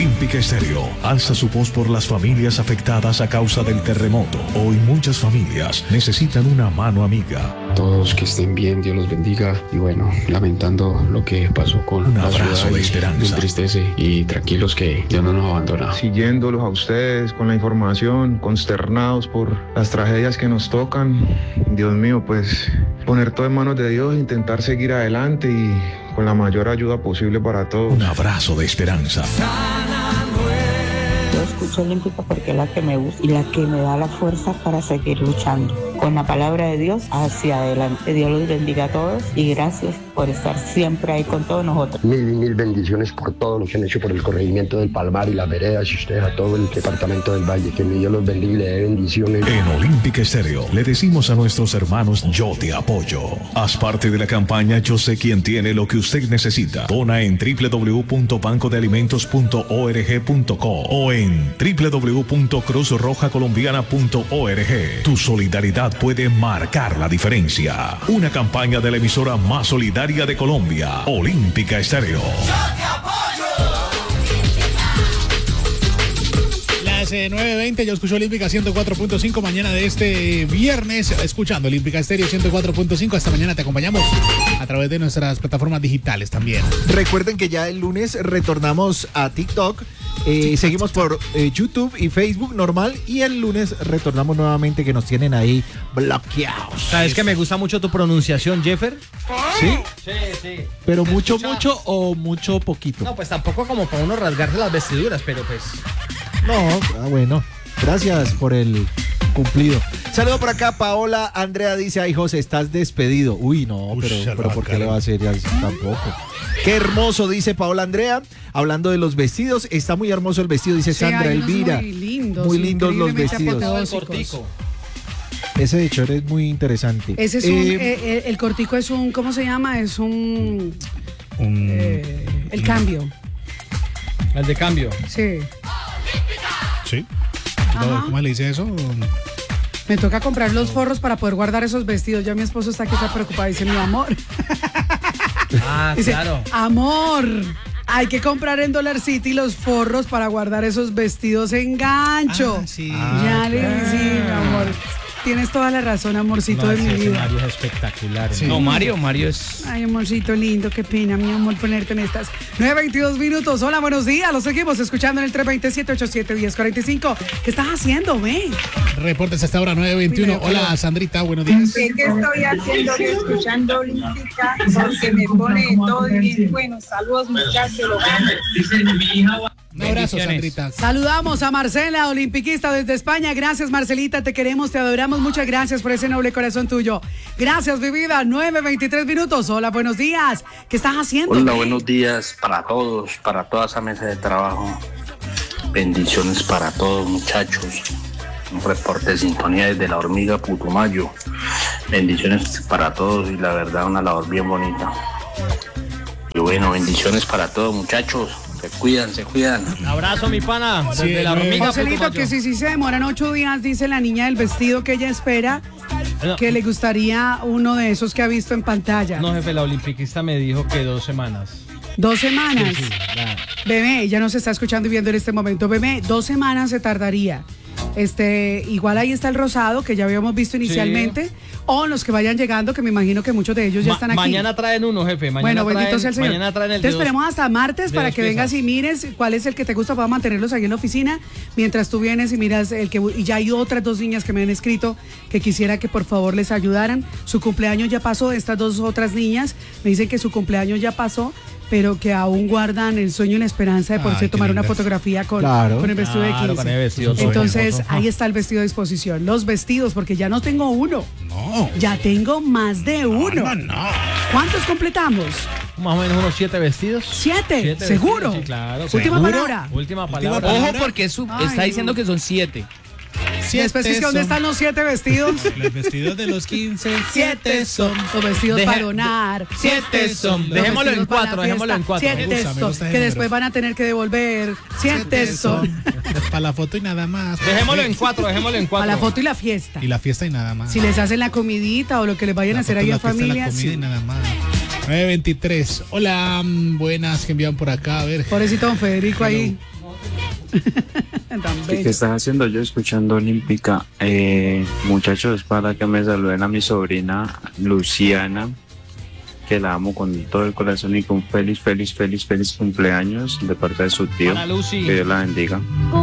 Olímpica Estéreo alza su voz por las familias afectadas a causa del terremoto. Hoy muchas familias necesitan una mano amiga. Todos que estén bien, Dios los bendiga. Y bueno, lamentando lo que pasó con un la abrazo ciudad, de esperanza. me entristece y tranquilos que Dios no nos abandona. Siguiéndolos a ustedes con la información, consternados por las tragedias que nos tocan. Dios mío, pues poner todo en manos de Dios, intentar seguir adelante y con la mayor ayuda posible para todos. Un abrazo de esperanza. Yo escucho Olímpica porque es la que me gusta y la que me da la fuerza para seguir luchando. Con la palabra de Dios hacia adelante. Dios los bendiga a todos y gracias por estar siempre ahí con todos nosotros. Mil bendiciones por todo lo que han hecho por el corregimiento del Palmar y las veredas y ustedes a todo el departamento del Valle. Que Dios los bendiga y le dé bendiciones. En Olímpica Estéreo le decimos a nuestros hermanos: yo te apoyo. Haz parte de la campaña Yo sé quién tiene lo que usted necesita. Dona en www.bancodealimentos.org.co o en www.cruzrojacolombiana.org. Tu solidaridad puede marcar la diferencia. Una campaña de la emisora más solidaria de Colombia, Olímpica Estéreo. Las 9:20, yo escucho Olímpica 104.5 mañana de este viernes, escuchando Olímpica Estéreo 104.5. Hasta mañana te acompañamos a través de nuestras plataformas digitales también. Recuerden que ya el lunes retornamos a TikTok. Seguimos por YouTube y Facebook normal y el lunes retornamos nuevamente, que nos tienen ahí bloqueados. ¿Sabes que me gusta mucho tu pronunciación, Jeffer? ¿Sí? Sí. Pero mucho o mucho poquito. No, pues tampoco como para uno rasgarse las vestiduras, pero pues... No, bueno. Gracias por el cumplido. Saludo por acá, Paola Andrea dice: ay, José, estás despedido. Uy, no, pero ¿por qué le va a hacer así? Tampoco. Qué hermoso, dice Paola Andrea. Hablando de los vestidos, está muy hermoso el vestido, dice Sandra Elvira. Muy lindos los vestidos. Ese de hecho es muy interesante. Ese es el cortico es un, ¿cómo se llama? Es el cambio. El de cambio. Sí. Sí. ¿Cómo le dice eso? Me toca comprar los forros para poder guardar esos vestidos. Ya mi esposo está aquí, está preocupado. Dice: mi amor. Dice, claro. Amor, hay que comprar en Dollar City los forros para guardar esos vestidos en gancho. Sí. Ya le dije, mi amor. Tienes toda la razón, amorcito de mi vida. Mario es espectacular. Sí. No, Mario es... Ay, amorcito lindo, qué pena, mi amor, ponerte en estas 9:22 minutos. Hola, buenos días, los seguimos escuchando en el 327-87-1045. ¿Qué estás haciendo, ve? Reportes hasta ahora 9:21. Hola, Sandrita, buenos días. ¿Qué estoy haciendo? Escuchando Olímpica, porque me pone todo bien. Bueno, saludos, muchachos. Un abrazo, Sandrita. Saludamos a Marcela, olimpiquista desde España. Gracias, Marcelita, te queremos, te adoramos. Muchas gracias por ese noble corazón tuyo. Gracias, mi vida. 9:23 minutos. Hola, buenos días. ¿Qué estás haciendo? Hola, buenos días para todos, para toda esa mesa de trabajo. Bendiciones para todos, muchachos. Un reporte de sintonía desde La Hormiga, Putumayo. Bendiciones para todos y la verdad una labor bien bonita. Y bueno, bendiciones para todos, muchachos. Se cuidan. Un abrazo, mi pana. Desde La Hormiga, Joselito, Putumayo. que si se demoran 8 días, dice la niña del vestido que ella espera, que le gustaría uno de esos que ha visto en pantalla. No, jefe, la olimpiquista me dijo que 2 semanas. 2 semanas. Sí, claro. Bebé, ella nos está escuchando y viendo en este momento. Bebé, 2 semanas se tardaría. Igual ahí está el rosado que ya habíamos visto inicialmente, o los que vayan llegando, que me imagino que muchos de ellos ya están aquí. Mañana traen uno, jefe. Bueno, bendito sea el Señor. Mañana traen el Te esperemos hasta martes para que vengas y mires cuál es el que te gusta para mantenerlos ahí en la oficina, mientras tú vienes y miras el que... Y ya hay otras 2 niñas que me han escrito que quisiera que por favor les ayudaran. Su cumpleaños ya pasó, estas 2 otras niñas me dicen que su cumpleaños ya pasó, pero que aún guardan el sueño y la esperanza de poderse tomar una fotografía con el vestido de 15. Con el vestido. Entonces, ahí está el vestido a disposición. Los vestidos, porque ya no tengo uno. No. Ya tengo más de uno. No. ¿Cuántos completamos? Más o menos unos 7 vestidos. 7, seguro. Vestidos, sí, claro. Última palabra. Última palabra. Ojo, porque está diciendo que son 7. Después es que ¿dónde están los 7 vestidos? Los vestidos de los 15. 7 son. Los vestidos para donar. 7 son. Dejémoslo en 4, 7 son. Que después van a tener que devolver. 7 son. Para la foto y nada más. Dejémoslo en 4. Para la foto y la fiesta. Y la fiesta y nada más. Si les hacen la comidita o lo que les vayan a hacer ahí en familia. La comida y nada más. 9:23. Hola, buenas, que envían por acá. A ver. Pobrecito don Federico ahí. ¿Qué estás haciendo? Yo escuchando Olímpica. Muchachos, para que me saluden a mi sobrina Luciana, que la amo con todo el corazón y con feliz cumpleaños de parte de su tío. Para Lucy. Que Dios la bendiga.